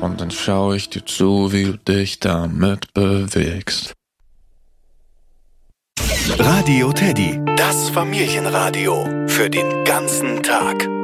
Und dann schaue ich dir zu, wie du dich damit bewegst. Radio Teddy, das Familienradio für den ganzen Tag.